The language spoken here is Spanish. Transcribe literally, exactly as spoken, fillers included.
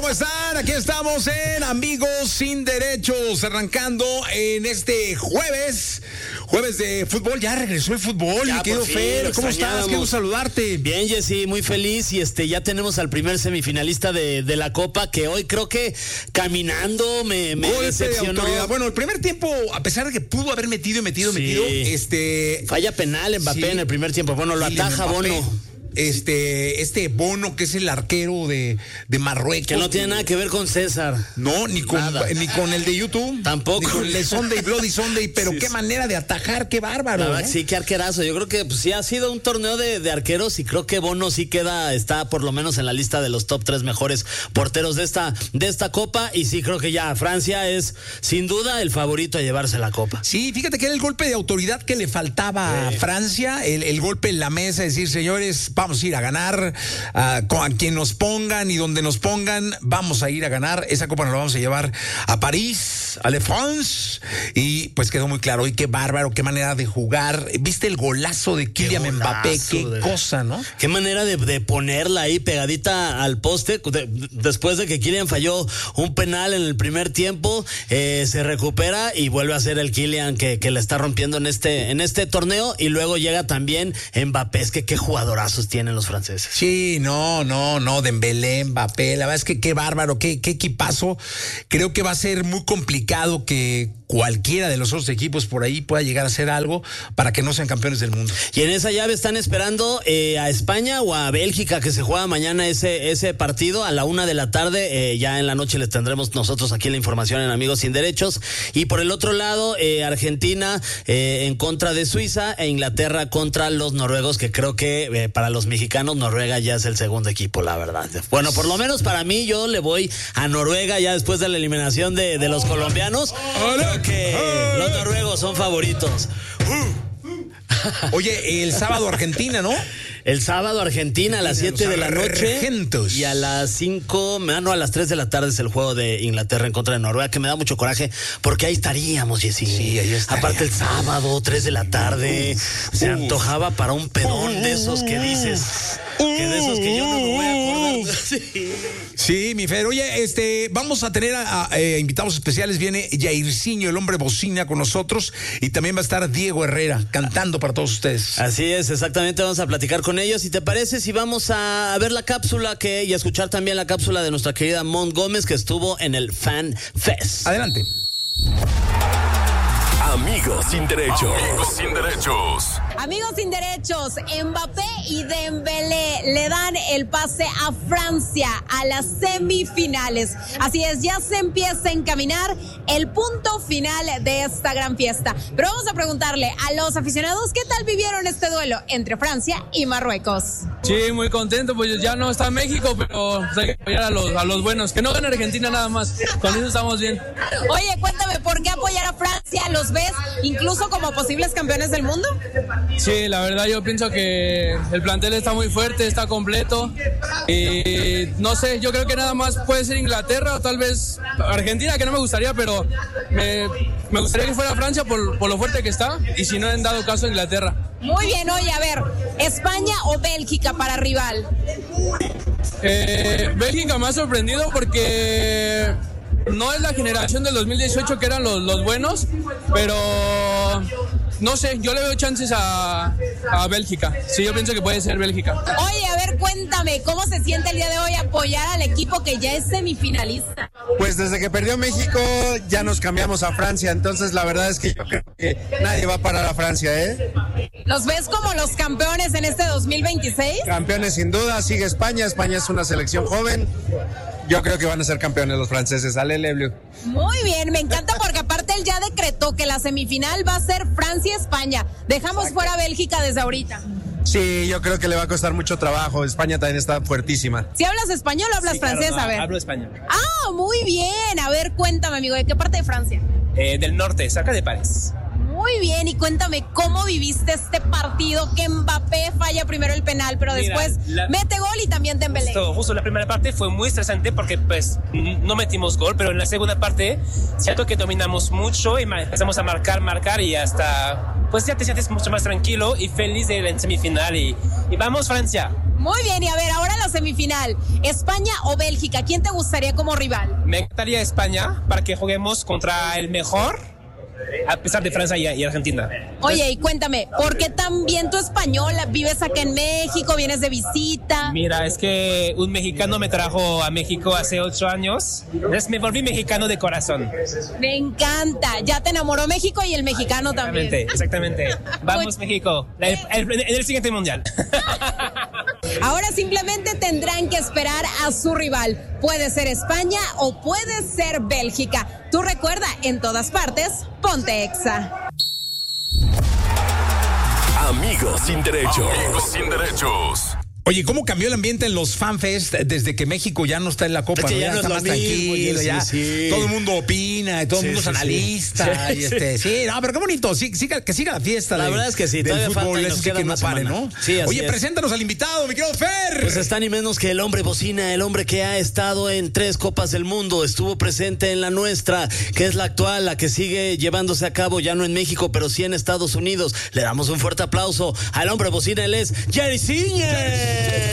¿cómo están? Aquí estamos en Amigos Sin Derechos, arrancando en este jueves, jueves de fútbol. Ya regresó el fútbol, ya, mi querido fin, Fer, ¿cómo estás? Quiero saludarte. Bien, Jessy, muy feliz, y este ya tenemos al primer semifinalista de, de la Copa, que hoy creo que caminando me, me decepcionó. De bueno, el primer tiempo, a pesar de que pudo haber metido, metido, sí. metido, este... Falla penal Mbappé sí. en el primer tiempo, bueno, lo Kylian ataja Mbappé. Bono. Este, este Bono, que es el arquero de, de Marruecos. Que no tiene nada que ver con César. No, ni con, ni con el de YouTube. Tampoco. Ni con el de Sunday, Bloody Sunday. Pero sí, qué sí. manera de atajar, qué bárbaro. La verdad, ¿eh? Sí, qué arquerazo. Yo creo que pues, sí ha sido un torneo de, de arqueros, y creo que Bono sí queda, está por lo menos en la lista de los top tres mejores porteros de esta, de esta Copa. Y sí, creo que ya Francia es sin duda el favorito a llevarse la Copa. Sí, fíjate que era el golpe de autoridad que le faltaba sí. a Francia. El, el golpe en la mesa, decir, señores, vamos a ir a ganar, uh, con a quien nos pongan y donde nos pongan, vamos a ir a ganar. Esa Copa nos la vamos a llevar a París, a Le France, y pues quedó muy claro. Y qué bárbaro, qué manera de jugar. ¿Viste el golazo de Kylian qué Mbappé? Qué de... cosa, ¿no? Qué manera de, de ponerla ahí pegadita al poste, de, después de que Kylian falló un penal en el primer tiempo, eh, se recupera y vuelve a ser el Kylian que, que le está rompiendo en este, en este torneo, y luego llega también Mbappé. Es que qué jugadorazos tienen los franceses. Sí, no, no, no, Dembélé, Mbappé, la verdad es que qué bárbaro, qué, qué equipazo. Creo que va a ser muy complicado que cualquiera de los otros equipos por ahí pueda llegar a hacer algo para que no sean campeones del mundo. Y en esa llave están esperando eh, a España o a Bélgica, que se juega mañana ese, ese partido a la una de la tarde. Eh, ya en la noche les tendremos nosotros aquí la información en Amigos Sin Derechos. Y por el otro lado, eh, Argentina eh, en contra de Suiza, e Inglaterra contra los noruegos, que creo que eh, para los mexicanos Noruega ya es el segundo equipo, la verdad. Bueno, por lo menos para mí, yo le voy a Noruega ya después de la eliminación de, de los colombianos. Creo que los noruegos son favoritos. Oye, el sábado Argentina, ¿no? El sábado Argentina a las siete de la noche. Argentos. Y a las cinco, no, a las tres de la tarde es el juego de Inglaterra en contra de Noruega, que me da mucho coraje, porque ahí estaríamos, Jessy. Sí, ahí estaríamos. Aparte el sábado, tres de la tarde, uf, se uf. antojaba para un pedón uf. de esos que dices, que de esos que yo no me voy a acordar. Sí, sí, mi Fer. Oye, este, vamos a tener a, a, a invitados especiales. Viene Jairzinho, el hombre bocina, con nosotros, y también va a estar Diego Herrera cantando para todos ustedes. Así es, exactamente, vamos a platicar con ellos. ¿Y te parece si vamos a ver la cápsula que y a escuchar también la cápsula de nuestra querida Mon Gómez, que estuvo en el Fan Fest? Adelante. Amigos Sin Derechos. Amigos Sin Derechos. Amigos Sin Derechos, Mbappé y Dembélé le dan el pase a Francia a las semifinales. Así es, ya se empieza a encaminar el punto final de esta gran fiesta. Pero vamos a preguntarle a los aficionados qué tal vivieron este duelo entre Francia y Marruecos. Sí, muy contento, pues ya no está México, pero hay que apoyar a los, a los buenos. Que no gane Argentina nada más, con eso estamos bien. Oye, cuéntame, ¿por qué apoyar a Francia? ¿Los ves incluso como posibles campeones del mundo? Sí, la verdad yo pienso que el plantel está muy fuerte, está completo, y no sé, yo creo que nada más puede ser Inglaterra o tal vez Argentina, que no me gustaría, pero me, me gustaría que fuera Francia por, por lo fuerte que está, y si no, en dado caso, Inglaterra. Muy bien, oye, a ver, ¿España o Bélgica para rival? Eh, Bélgica me ha sorprendido porque no es la generación del dos mil dieciocho que eran los, los buenos, pero no sé, yo le veo chances a, a Bélgica. Sí, yo pienso que puede ser Bélgica. Oye, a ver, cuéntame, ¿cómo se siente el día de hoy apoyar al equipo que ya es semifinalista? Pues desde que perdió México ya nos cambiamos a Francia, entonces la verdad es que yo creo que nadie va a parar a Francia, ¿eh? ¿Los ves como los campeones en este dos mil veintiséis? Campeones sin duda, sigue España, España es una selección joven. Yo creo que van a ser campeones los franceses. Alele, Blue. Muy bien, me encanta porque aparte él ya decretó que la semifinal va a ser Francia-España. Dejamos Exacto. fuera a Bélgica desde ahorita. Sí, yo creo que le va a costar mucho trabajo. España también está fuertísima. ¿Si hablas español o hablas sí, francés? Claro, a ver. Hablo español. Ah, muy bien. A ver, cuéntame, amigo, ¿de qué parte de Francia? Eh, del norte, cerca de París. Muy bien, y cuéntame, ¿cómo viviste este partido que Mbappé falla primero el penal, pero Mira, después la, mete gol y también Dembélé? Justo, justo la primera parte fue muy estresante porque pues no metimos gol, pero en la segunda parte siento que dominamos mucho y empezamos a marcar, marcar y hasta pues ya te sientes mucho más tranquilo y feliz de ir en semifinal y, y vamos Francia. Muy bien, y a ver, ahora la semifinal. ¿España o Bélgica? ¿Quién te gustaría como rival? Me encantaría España para que juguemos contra el mejor, a pesar de Francia y, y Argentina. Oye, y cuéntame, ¿por qué tan bien tu español? ¿Vives acá en México? ¿Vienes de visita? Mira, es que un mexicano me trajo a México hace ocho años. Entonces me volví mexicano de corazón. Me encanta. Ya te enamoró México y el mexicano también. Exactamente, exactamente. Vamos, México, el, el, el, el siguiente mundial. Ahora simplemente tendrán que esperar a su rival. Puede ser España o puede ser Bélgica. Tú recuerda, en todas partes, ponte Exa. Amigos sin derechos. Amigos sin derechos. Oye, ¿cómo cambió el ambiente en los FanFest desde que México ya no está en la Copa? Es que ¿no? ya ya no está es más lo mismo, tranquilo, sí, ya sí. todo el mundo opina, todo el Sí, mundo sí, es analista, sí. y este, sí, no, pero qué bonito, sí, siga, que siga la fiesta. La de, verdad es que sí, del todavía fútbol, falta y eso nos sí queda que no una pare, semana. ¿no? Sí, así Oye, es. preséntanos al invitado, mi querido Fer. Pues está ni menos que el hombre bocina, el hombre que ha estado en tres Copas del Mundo, estuvo presente en la nuestra, que es la actual, la que sigue llevándose a cabo ya no en México, pero sí en Estados Unidos. Le damos un fuerte aplauso al hombre bocina, él es Jairzinho.